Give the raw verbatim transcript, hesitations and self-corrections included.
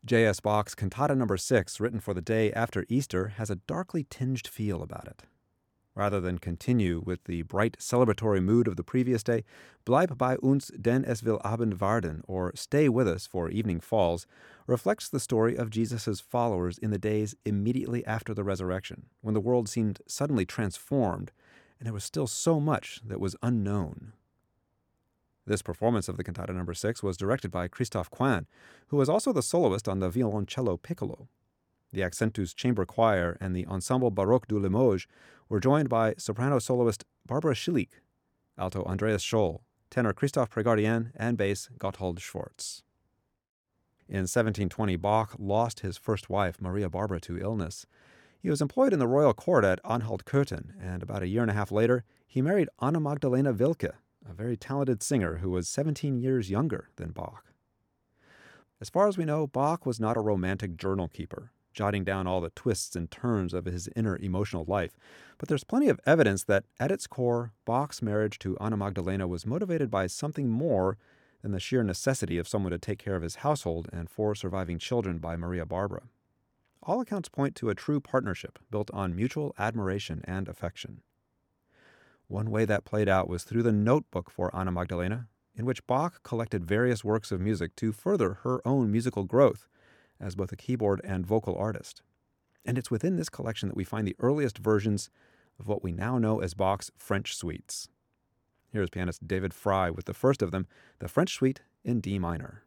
J S. Bach's Cantata Number six, written for the day after Easter, has a darkly tinged feel about it. Rather than continue with the bright celebratory mood of the previous day, Bleib bei uns, denn es will Abend werden, or Stay with us, for evening falls, reflects the story of Jesus' followers in the days immediately after the resurrection, when the world seemed suddenly transformed, and there was still so much that was unknown. This performance of the Cantata Number six was directed by Christophe Coin, who was also the soloist on the violoncello piccolo. The Accentus Chamber Choir and the Ensemble Baroque du Limoges were joined by soprano soloist Barbara Schillig, alto Andreas Scholl, tenor Christophe Prégardien, and bass Gotthold Schwartz. In seventeen twenty, Bach lost his first wife, Maria Barbara, to illness. He was employed in the royal court at Anhalt-Köthen, and about a year and a half later, he married Anna Magdalena Wilke, a very talented singer who was seventeen years younger than Bach. As far as we know, Bach was not a romantic journal keeper, jotting down all the twists and turns of his inner emotional life, but there's plenty of evidence that, at its core, Bach's marriage to Anna Magdalena was motivated by something more than the sheer necessity of someone to take care of his household and four surviving children by Maria Barbara. All accounts point to a true partnership built on mutual admiration and affection. One way that played out was through the notebook for Anna Magdalena, in which Bach collected various works of music to further her own musical growth as both a keyboard and vocal artist. And it's within this collection that we find the earliest versions of what we now know as Bach's French suites. Here's pianist David Frye with the first of them, the French Suite in D minor.